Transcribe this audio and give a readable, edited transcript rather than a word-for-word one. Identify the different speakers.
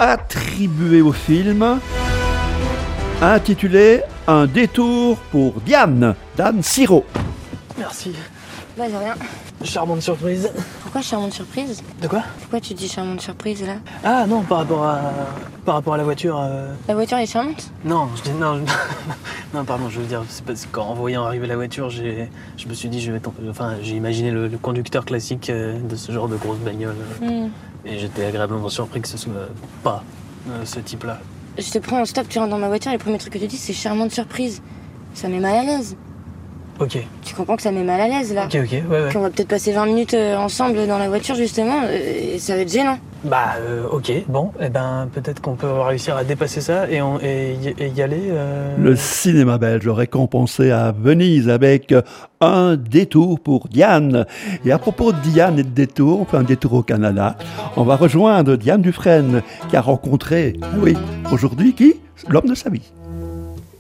Speaker 1: attribué au film intitulé Un détour pour Diane, d'Anne Siro.
Speaker 2: Merci.
Speaker 3: Bah de rien.
Speaker 2: Charmante surprise.
Speaker 3: Pourquoi charmante surprise?
Speaker 2: De quoi?
Speaker 3: Pourquoi tu dis charmante surprise là?
Speaker 2: Ah non, par rapport à la voiture.
Speaker 3: La voiture est charmante?
Speaker 2: Non, non, pardon, je veux dire, c'est parce qu'en voyant arriver la voiture, je me suis dit, j'ai imaginé le conducteur classique de ce genre de grosse bagnole. Et j'étais agréablement surpris que ce soit pas ce type-là.
Speaker 3: Je te prends en stop, tu rentres dans ma voiture, les premiers trucs que tu dis c'est charmante surprise. Ça met mal à l'aise.
Speaker 2: Ok.
Speaker 3: Tu comprends que ça met mal à l'aise là?
Speaker 2: Ok, ouais.
Speaker 3: Qu'on va peut-être passer 20 minutes ensemble dans la voiture justement, et ça va être gênant.
Speaker 2: Bah, ok, bon, eh ben, peut-être qu'on peut réussir à dépasser ça et y aller.
Speaker 1: Le cinéma belge récompensé à Venise avec Un détour pour Diane. Et à propos de Diane et de détour, on fait un détour au Canada. On va rejoindre Diane Dufresne qui a rencontré, aujourd'hui qui? L'homme de sa vie.